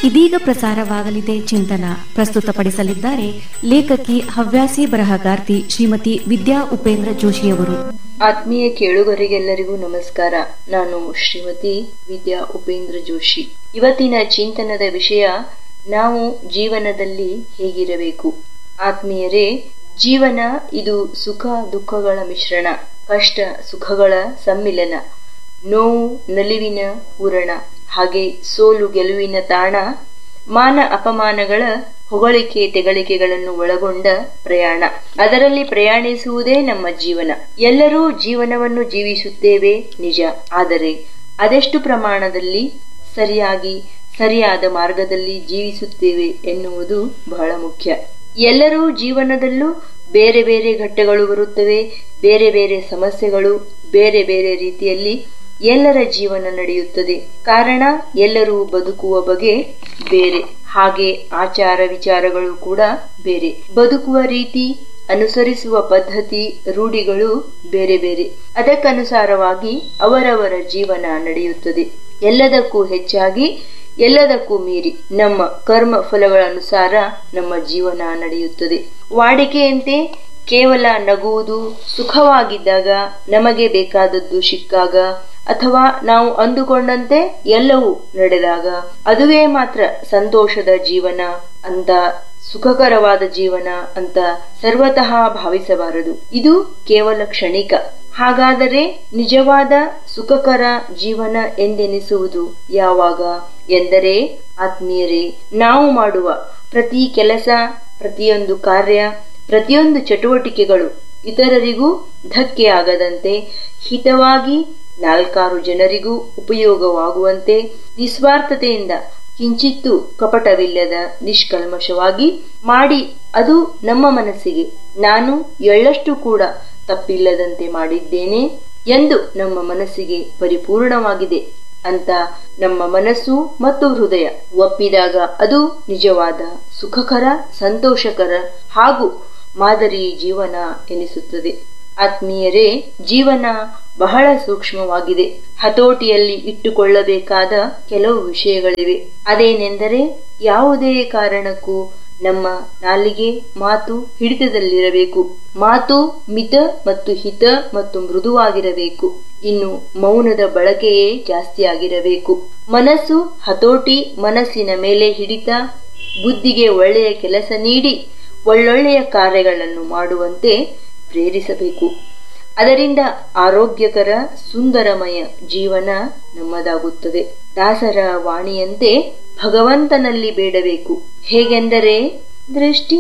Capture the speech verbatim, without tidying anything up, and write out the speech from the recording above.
ಇದೀಗ ಪ್ರಸಾರವಾಗಲಿದೆ ಚಿಂತನ. ಪ್ರಸ್ತುತಪಡಿಸಲಿದ್ದಾರೆ ಲೇಖಕಿ ಹವ್ಯಾಸಿ ಬರಹಗಾರ್ತಿ ಶ್ರೀಮತಿ ವಿದ್ಯಾ ಉಪೇಂದ್ರ ಜೋಶಿಯವರು. ಆತ್ಮೀಯ ಕೇಳುಗರಿಗೆಲ್ಲರಿಗೂ ನಮಸ್ಕಾರ. ನಾನು ಶ್ರೀಮತಿ ವಿದ್ಯಾ ಉಪೇಂದ್ರ ಜೋಶಿ. ಇವತ್ತಿನ ಚಿಂತನದ ವಿಷಯ ನಾವು ಜೀವನದಲ್ಲಿ ಹೇಗಿರಬೇಕು. ಆತ್ಮೀಯರೇ, ಜೀವನ ಇದು ಸುಖ ದುಃಖಗಳ ಮಿಶ್ರಣ, ಕಷ್ಟ ಸುಖಗಳ ಸಮ್ಮಿಲನ, ನೋವು ನಲಿವಿನ ಪೂರಣ, ಹಾಗೆ ಸೋಲು ಗೆಲುವಿನ ತಾಣ, ಮಾನ ಅಪಮಾನಗಳ ಹೊಗಳಿಕೆ ತೆಗಳಿಕೆಗಳನ್ನು ಒಳಗೊಂಡ ಪ್ರಯಾಣ. ಅದರಲ್ಲಿ ಪ್ರಯಾಣಿಸುವುದೇ ನಮ್ಮ ಜೀವನ. ಎಲ್ಲರೂ ಜೀವನವನ್ನು ಜೀವಿಸುತ್ತೇವೆ ನಿಜ, ಆದರೆ ಅದೆಷ್ಟು ಪ್ರಮಾಣದಲ್ಲಿ ಸರಿಯಾಗಿ ಸರಿಯಾದ ಮಾರ್ಗದಲ್ಲಿ ಜೀವಿಸುತ್ತೇವೆ ಎನ್ನುವುದು ಬಹಳ ಮುಖ್ಯ. ಎಲ್ಲರೂ ಜೀವನದಲ್ಲೂ ಬೇರೆ ಬೇರೆ ಘಟ್ಟಗಳು ಬರುತ್ತವೆ, ಬೇರೆ ಬೇರೆ ಸಮಸ್ಯೆಗಳು, ಬೇರೆ ಬೇರೆ ರೀತಿಯಲ್ಲಿ ಎಲ್ಲರ ಜೀವನ ನಡೆಯುತ್ತದೆ. ಕಾರಣ ಎಲ್ಲರೂ ಬದುಕುವ ಬಗೆ ಬೇರೆ, ಹಾಗೆ ಆಚಾರ ವಿಚಾರಗಳು ಕೂಡ ಬೇರೆ, ಬದುಕುವ ರೀತಿ, ಅನುಸರಿಸುವ ಪದ್ಧತಿ ರೂಢಿಗಳು ಬೇರೆ ಬೇರೆ. ಅದಕ್ಕನುಸಾರವಾಗಿ ಅವರವರ ಜೀವನ ನಡೆಯುತ್ತದೆ. ಎಲ್ಲದಕ್ಕೂ ಹೆಚ್ಚಾಗಿ ಎಲ್ಲದಕ್ಕೂ ಮೀರಿ ನಮ್ಮ ಕರ್ಮ ಫಲಗಳ ಅನುಸಾರ ನಮ್ಮ ಜೀವನ ನಡೆಯುತ್ತದೆ. ವಾಡಿಕೆಯಂತೆ ಕೇವಲ ನಗುವುದು, ಸುಖವಾಗಿದ್ದಾಗ, ನಮಗೆ ಬೇಕಾದದ್ದು ಸಿಕ್ಕಾಗ, ಅಥವಾ ನಾವು ಅಂದುಕೊಂಡಂತೆ ಎಲ್ಲವೂ ನಡೆದಾಗ ಅದುವೇ ಮಾತ್ರ ಸಂತೋಷದ ಜೀವನ ಅಂತ, ಸುಖಕರವಾದ ಜೀವನ ಅಂತ ಸರ್ವತಃ ಭಾವಿಸಬಾರದು. ಇದು ಕೇವಲ ಕ್ಷಣಿಕ. ಹಾಗಾದರೆ ನಿಜವಾದ ಸುಖಕರ ಜೀವನ ಎಂದೆನಿಸುವುದು ಯಾವಾಗ ಎಂದರೆ, ಆತ್ಮೀಯರೇ, ನಾವು ಮಾಡುವ ಪ್ರತಿ ಕೆಲಸ, ಪ್ರತಿಯೊಂದು ಕಾರ್ಯ, ಪ್ರತಿಯೊಂದು ಚಟುವಟಿಕೆಗಳು ಇತರರಿಗೂ ಧಕ್ಕೆ ಆಗದಂತೆ, ಹಿತವಾಗಿ ನಾಲ್ಕಾರು ಜನರಿಗೂ ಉಪಯೋಗವಾಗುವಂತೆ, ನಿಸ್ವಾರ್ಥತೆಯಿಂದ, ಕಿಂಚಿತ್ತೂ ಕಪಟವಿಲ್ಲದ ನಿಷ್ಕಲ್ಮಶವಾಗಿ ಮಾಡಿ, ಅದು ನಮ್ಮ ಮನಸ್ಸಿಗೆ ನಾನು ಎಳ್ಳಷ್ಟು ಕೂಡ ತಪ್ಪಿಲ್ಲದಂತೆ ಮಾಡಿದ್ದೇನೆ ಎಂದು ನಮ್ಮ ಮನಸ್ಸಿಗೆ ಪರಿಪೂರ್ಣವಾಗಿದೆ ಅಂತ ನಮ್ಮ ಮನಸ್ಸು ಮತ್ತು ಹೃದಯ ಒಪ್ಪಿದಾಗ ಅದು ನಿಜವಾದ ಸುಖಕರ, ಸಂತೋಷಕರ ಹಾಗೂ ಮಾದರಿ ಜೀವನ ಎನಿಸುತ್ತದೆ. ಆತ್ಮೀಯರೇ, ಜೀವನ ಬಹಳ ಸೂಕ್ಷ್ಮವಾಗಿದೆ. ಹತೋಟಿಯಲ್ಲಿ ಇಟ್ಟುಕೊಳ್ಳಬೇಕಾದ ಕೆಲವು ವಿಷಯಗಳಿವೆ. ಅದೇನೆಂದರೆ, ಯಾವುದೇ ಕಾರಣಕ್ಕೂ ನಮ್ಮ ನಾಲಿಗೆ, ಮಾತು ಹಿಡಿತದಲ್ಲಿರಬೇಕು. ಮಾತು ಮಿತ ಮತ್ತು ಹಿತ ಮತ್ತು ಮೃದುವಾಗಿರಬೇಕು. ಇನ್ನು ಮೌನದ ಬಳಕೆಯೇ ಜಾಸ್ತಿ ಆಗಿರಬೇಕು. ಮನಸ್ಸು ಹತೋಟಿ, ಮನಸ್ಸಿನ ಮೇಲೆ ಹಿಡಿತ, ಬುದ್ಧಿಗೆ ಒಳ್ಳೆಯ ಕೆಲಸ ನೀಡಿ ಒಳ್ಳೊಳ್ಳೆಯ ಕಾರ್ಯಗಳನ್ನು ಮಾಡುವಂತೆ ಪ್ರೇರಿಸಬೇಕು. ಅದರಿಂದ ಆರೋಗ್ಯಕರ ಸುಂದರಮಯ ಜೀವನ ನಮ್ಮದಾಗುತ್ತದೆ. ದಾಸರ ವಾಣಿಯಂತೆ ಭಗವಂತನಲ್ಲಿ ಬೇಡಬೇಕು. ಹೇಗೆಂದರೆ, ದೃಷ್ಟಿ